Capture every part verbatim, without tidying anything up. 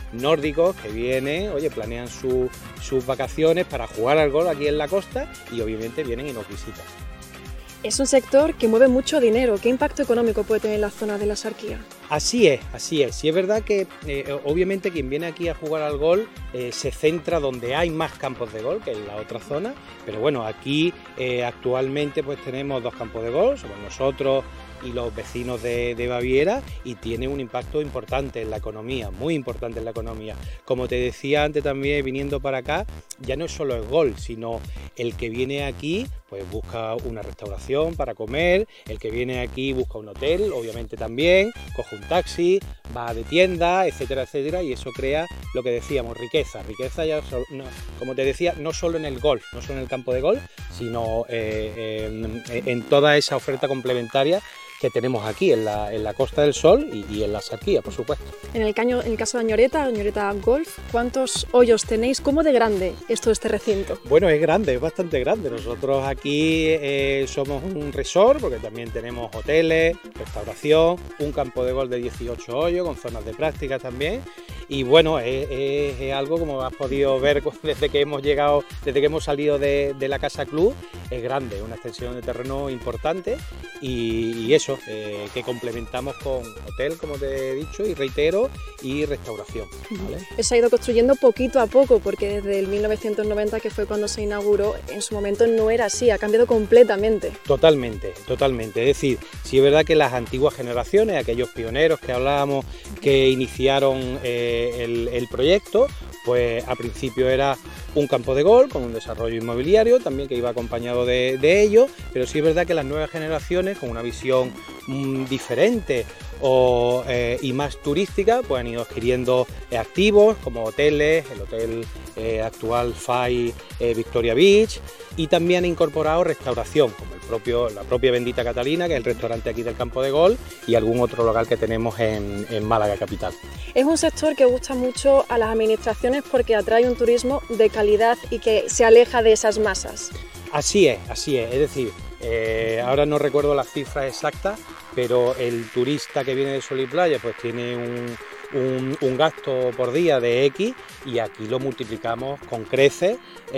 nórdicos que vienen, oye, planean su, sus vacaciones para jugar al golf aquí en la costa y obviamente vienen y nos visitan. Es un sector que mueve mucho dinero. ¿Qué impacto económico puede tener la zona de la Axarquía? Así es, así es. Sí es verdad que eh, obviamente quien viene aquí a jugar al golf eh, se centra donde hay más campos de golf que en la otra zona, pero bueno, aquí eh, actualmente pues tenemos dos campos de golf, somos nosotros y los vecinos de, de Baviera, y tiene un impacto importante en la economía, muy importante en la economía. Como te decía antes también, viniendo para acá, ya no es solo el golf, sino el que viene aquí pues busca una restauración para comer, el que viene aquí busca un hotel, obviamente también, coge un taxi, va de tienda, etcétera, etcétera, y eso crea lo que decíamos, riqueza, riqueza ya, no, como te decía, no solo en el golf, no solo en el campo de golf, sino eh, en, en toda esa oferta complementaria que tenemos aquí en la, en la Costa del Sol y, y en la Axarquía, por supuesto. En el, caño, en el caso de Añoreta, Añoreta Golf, ¿cuántos hoyos tenéis? ¿Cómo de grande es todo este recinto? Bueno, es grande, es bastante grande. Nosotros aquí eh, somos un resort, porque también tenemos hoteles, restauración, un campo de golf de dieciocho hoyos, con zonas de práctica también. Y bueno, es, es, es algo, como has podido ver desde que hemos llegado, desde que hemos salido de, de la Casa Club, es grande, una extensión de terreno importante y, y eso, eh, que complementamos con hotel, como te he dicho, y reitero, y restauración, ¿vale? Se ha ido construyendo poquito a poco, porque desde el mil novecientos noventa, que fue cuando se inauguró, en su momento no era así, ha cambiado completamente. Totalmente, totalmente. Es decir, sí es verdad que las antiguas generaciones, aquellos pioneros que hablábamos, que iniciaron eh, el, el proyecto, pues a principio era un campo de golf con un desarrollo inmobiliario también que iba acompañado de, de ello, pero sí es verdad que las nuevas generaciones, con una visión mmm, diferente o, eh, y más turística, pues han ido adquiriendo eh, activos como hoteles, el hotel eh, actual F A I eh, Victoria Beach, y también han incorporado restauración, como el propio, la propia Bendita Catalina, que es el restaurante aquí del campo de golf, y algún otro local que tenemos en, en Málaga capital. Es un sector que gusta mucho a las administraciones porque atrae un turismo de calidad y que se aleja de esas masas. Así es, así es, es decir, eh, ahora no recuerdo las cifras exactas, pero el turista que viene de Sol y Playa pues tiene un, un, un gasto por día de X, y aquí lo multiplicamos con creces eh,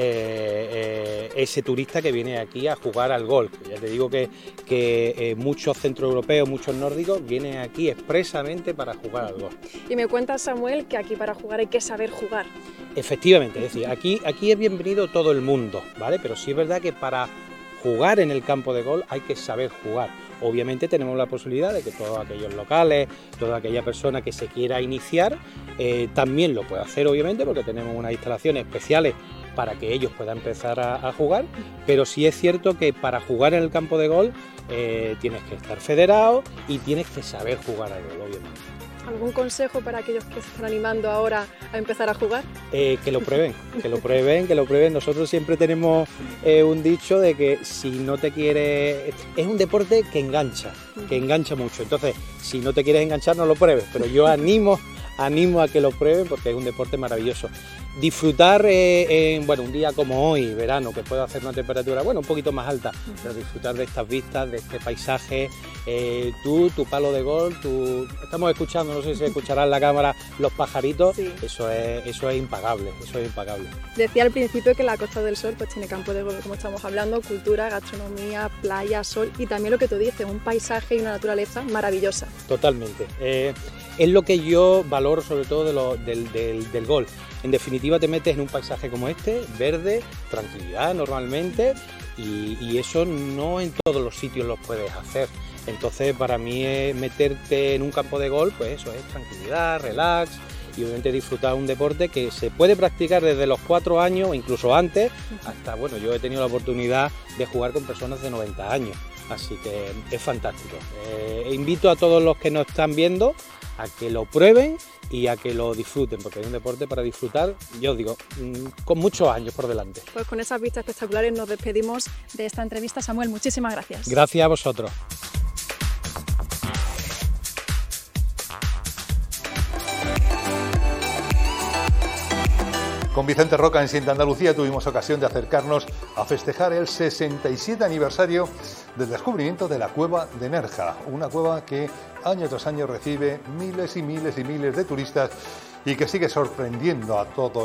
eh, ese turista que viene aquí a jugar al golf. Ya te digo que, que eh, muchos centroeuropeos, muchos nórdicos vienen aquí expresamente para jugar al golf. Y me cuenta Samuel que aquí para jugar hay que saber jugar. Efectivamente, es decir, aquí, aquí es bienvenido todo el mundo, ¿vale? Pero sí es verdad que para jugar en el campo de golf hay que saber jugar. Obviamente tenemos la posibilidad de que todos aquellos locales, toda aquella persona que se quiera iniciar, eh, también lo pueda hacer, obviamente, porque tenemos unas instalaciones especiales para que ellos puedan empezar a, a jugar, pero sí es cierto que para jugar en el campo de golf eh, tienes que estar federado y tienes que saber jugar al golf, obviamente. ¿Algún consejo para aquellos que se están animando ahora a empezar a jugar? Eh, que lo prueben, que lo prueben, que lo prueben. Nosotros siempre tenemos eh, un dicho de que si no te quieres... Es un deporte que engancha, que engancha mucho. Entonces, si no te quieres enganchar, no lo pruebes. Pero yo animo, animo a que lo prueben porque es un deporte maravilloso. Disfrutar eh, en bueno, un día como hoy, verano, que puede hacer una temperatura bueno, un poquito más alta, pero disfrutar de estas vistas, de este paisaje, eh, tú, tu palo de golf, tu... estamos escuchando, no sé si se escuchará en la cámara los pajaritos, sí. eso, es, eso es impagable, eso es impagable. Decía al principio que la Costa del Sol pues tiene campo de golf, como estamos hablando, cultura, gastronomía, playa, sol, y también lo que tú dices, un paisaje y una naturaleza maravillosa. Totalmente, eh, es lo que yo valoro sobre todo de lo, del, del, del golf. En definitiva te metes en un paisaje como este, verde, tranquilidad normalmente, y, y eso no en todos los sitios lo puedes hacer. Entonces para mí es meterte en un campo de golf, pues eso es tranquilidad, relax, y obviamente disfrutar un deporte que se puede practicar desde los cuatro años o incluso antes, hasta, bueno, yo he tenido la oportunidad de jugar con personas de noventa años, así que es fantástico. Eh, invito a todos los que nos están viendo a que lo prueben y a que lo disfruten, porque es un deporte para disfrutar, yo os digo, con muchos años por delante. Pues con esas vistas espectaculares nos despedimos de esta entrevista. Samuel, muchísimas gracias. Gracias a vosotros. Con Vicente Roca en Siente Andalucía tuvimos ocasión de acercarnos a festejar el sesenta y siete aniversario del descubrimiento de la cueva de Nerja, una cueva que año tras año recibe miles y miles y miles de turistas y que sigue sorprendiendo a todos